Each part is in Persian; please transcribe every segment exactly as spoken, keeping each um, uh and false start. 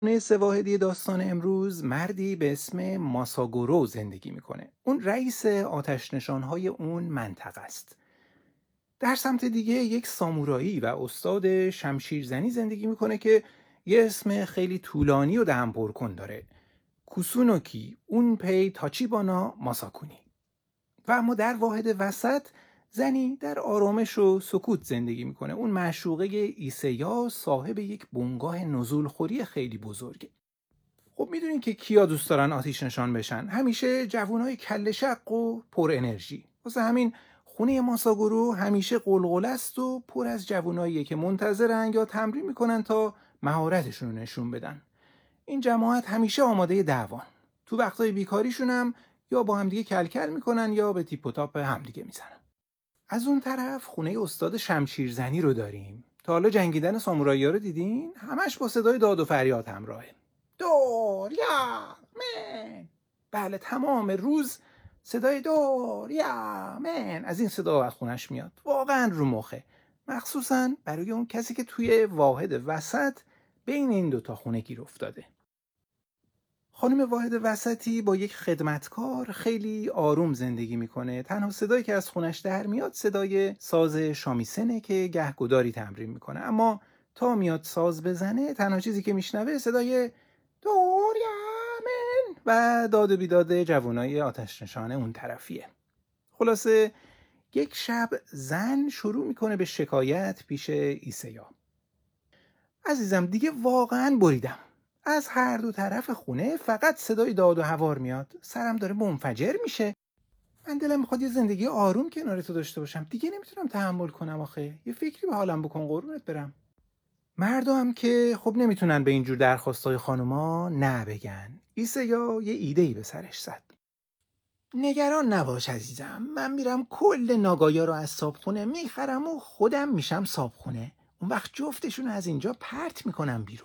خونه سواحدی داستان امروز مردی به اسم ماساگورو زندگی میکنه. اون رئیس آتش نشانهای اون منطقه است. در سمت دیگه یک سامورایی و استاد شمشیرزنی زندگی میکنه که یه اسم خیلی طولانی و دهن پرکن داره. کوسونوکی اون پی تاچیبانا ماساکونی. و اما در واحد وسط زنی در آرامش و سکوت زندگی میکنه. اون معشوقه ایسیا صاحب یک بنگاه نزولخوری خیلی بزرگه. خب میدونین که کیا دوست دارن آتیش نشان بشن؟ همیشه جوانای کله شق و پر انرژی. واسه همین خونه ماساگورو همیشه قلقله است و پر از جواناییه که منتظرن یا تمرین میکنن تا مهارتشون رو نشون بدن. این جماعت همیشه آماده دعوان. تو وقتای بیکاریشون هم یا با همدیگه کلکل میکنن یا به تیپ و تاپ همدیگه میزنن. از اون طرف خونه استاد شمشیرزنی رو داریم. تا حالا جنگیدن سامورایی‌ها رو دیدین؟ همش با صدای داد و فریاد همراهه. دور یا من. بله، تمام روز صدای دور یا من از این صدا از خونش میاد. واقعا رو مخه. مخصوصا برای اون کسی که توی واحد وسط بین این دوتا خونه گیر افتاده. خانم واحد وسطی با یک خدمتکار خیلی آروم زندگی میکنه. تنها صدایی که از خونش در میاد صدای ساز شامیسنه که گهگداری تمرین میکنه. اما تا میاد ساز بزنه تنها چیزی که میشنوه صدای دوریامن و داد و بیداد جوانای آتش نشانه اون طرفیه. خلاصه یک شب زن شروع میکنه به شکایت پیش ایسیا. عزیزم دیگه واقعا بریدم. از هر دو طرف خونه فقط صدای داد و هوار میاد. سرم داره منفجر میشه. من دلم میخواد یه زندگی آروم کنار تو داشته باشم. دیگه نمیتونم تحمل کنم آخه. یه فکری به حالم بکن قربونت برم. مردم هم که خب نمیتونن به اینجور درخواستای خانوما نه بگن. ایسیا یه ایده‌ای به سرش زد. نگران نباش عزیزم. من میرم کل ناگایا رو از صابخونه میخرم و خودم میشم صابخونه. اون وقت جفتشون از اینجا پرت میکنم بیرون.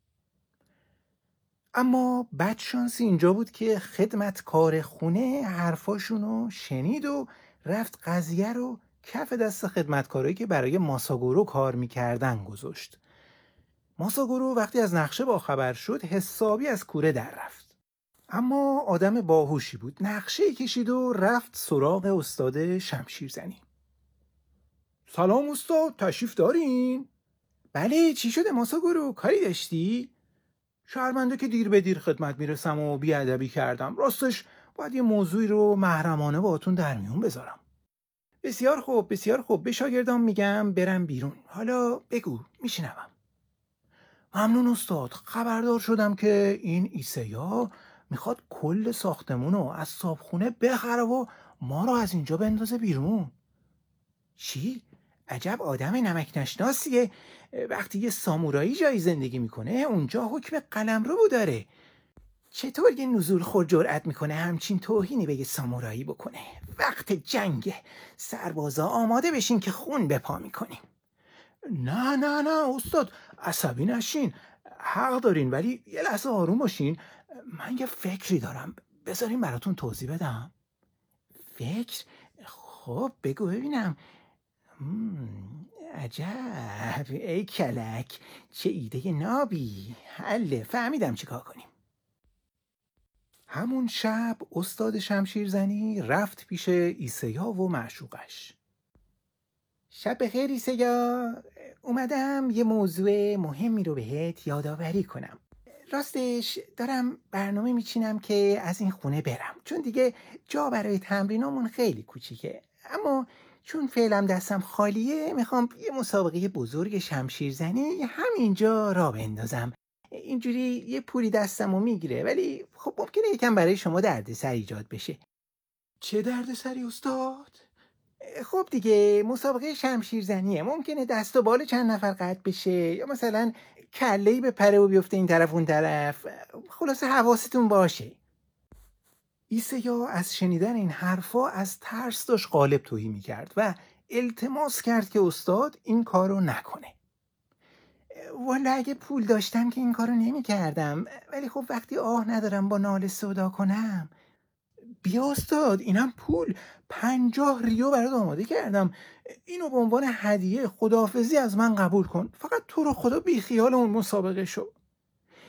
اما بدشانسی اینجا بود که خدمتکار خونه حرفاشونو شنید و رفت قضیه رو کف دست خدمتکارایی که برای ماساگورو کار میکردن گذاشت. ماساگورو وقتی از نقشه باخبر شد حسابی از کوره در رفت. اما آدم باهوشی بود. نقشه کشید و رفت سراغ استاد شمشیرزنی. سلام استاد، تشریف دارین؟ بله، چی شده ماساگورو؟ کاری داشتی؟ شرمنده که دیر به دیر خدمت میرسم و بیادبی کردم. راستش باید یه موضوعی رو محرمانه باهاتون در میون بذارم. بسیار خوب بسیار خوب. به شاگردام میگم برم بیرون. حالا بگو، میشنوم. ممنون استاد. خبردار شدم که این ایسیا میخواد کل ساختمون رو از صابخونه بخره و ما رو از اینجا بندازه بیرون. چی؟ عجب آدم نمک نشناسیه. وقتی یه سامورایی جایی زندگی میکنه اونجا حکم قلمرو داره. چطور یه نزولخور جرأت میکنه همچین توهینی به یه سامورایی بکنه؟ وقت جنگه. سربازا آماده بشین که خون به پا میکنیم. نه نه نه استاد، عصبی نشین. حق دارین، ولی یه لحظه آروم باشین. من یه فکری دارم. بذارین براتون توضیح بدم. فکر؟ خب بگو ببینم. مم، عجب، ای کلک، چه ایده نابی. حله، فهمیدم چی کار کنیم. همون شب استاد شمشیرزنی رفت پیش ایسیا و معشوقش. شب بخیر ایسیا، اومدم یه موضوع مهمی رو بهت یادآوری کنم. راستش دارم برنامه میچینم که از این خونه برم، چون دیگه جا برای تمرینامون خیلی کوچیکه. اما چون فعلا دستم خالیه میخوام یه مسابقه بزرگ شمشیرزنی همینجا را بندازم. اینجوری یه پولی دستمو میگیره، ولی خب ممکنه یکم برای شما دردسر ایجاد بشه. چه دردسری استاد؟ خب دیگه مسابقه شمشیرزنیه. ممکنه دست و بال چند نفر قطع بشه، یا مثلا کله‌ای به پره و بیفته این طرف اون طرف. خلاصه حواستون باشه. ایسیا از شنیدن این حرفا از ترس داشت قالب تهی میکرد و التماس کرد که استاد این کارو نکنه. والا اگه پول داشتم که این کارو نمی کردم، ولی خب وقتی آه ندارم با ناله صدا کنم. بیا استاد، اینم پول. پنجاه ریو برات آماده کردم. اینو به عنوان هدیه خداحافظی از من قبول کن. فقط تو رو خدا بی خیال اون مسابقه شو.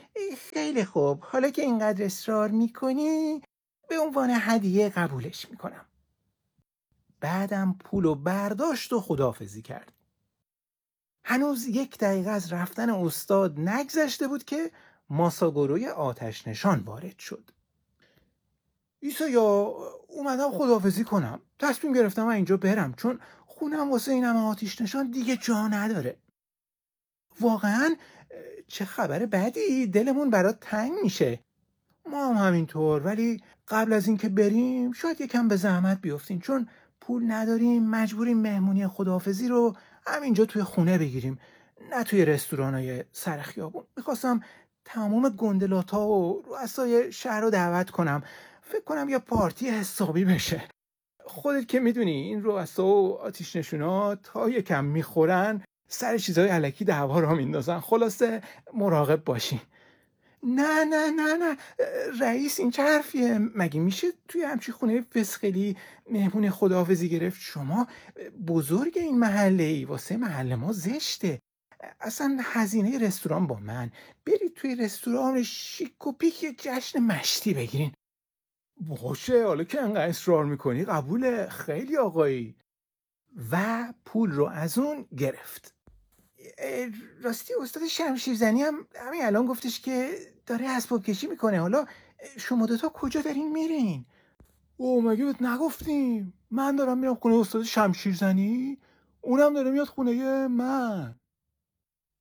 خیلی خوب، حالا که اینقدر اصرار میکنی به عنوان هدیه قبولش میکنم. بعدم پولو برداشت و خداحافظی کرد. هنوز یک دقیقه از رفتن استاد نگذشته بود که ماساگوروی آتش نشان وارد شد. ایسایا، اومدم خداحافظی کنم. تصمیم گرفتم من اینجا برم چون خونم واسه این همه آتش نشان دیگه جا نداره. واقعا چه خبر بدی، دلمون برات تنگ میشه. ما هم همینطور، ولی قبل از اینکه بریم شاید یکم به زحمت بیفتین چون پول نداریم، مجبوریم مهمونی خداحافظی رو همینجا توی خونه بگیریم، نه توی رستورانای سر خیابون. میخواستم تمام گندلاتا و رؤسای شهر رو دعوت کنم، فکر کنم یه پارتی حسابی بشه. خودت که میدونی این رؤسا و آتیش نشونا تا یکم میخورن سر چیزای الکی دعوا را میندازن. خلاصه مراقب باشین. نه نه نه نه رئیس، این چه حرفیه؟ مگه میشه توی همچی خونه فسخلی مهمون خداحافظی گرفت؟ شما بزرگ این محله ای، واسه محله ما زشته. اصلا هزینه رستوران با من، برید توی رستوران شیک و پیک یه جشن مشتی بگیرین. باشه، حالا که انقدر اصرار میکنی قبوله، خیلی آقایی. و پول رو از اون گرفت. راستی استاد شمشیرزنی هم همین الان گفتش که داره اسباب کشی میکنه. حالا شما دوتا کجا دارین میرین؟ او مگه بهت نگفتیم من دارم میرم خونه استاد شمشیرزنی، اونم داره میاد خونه من.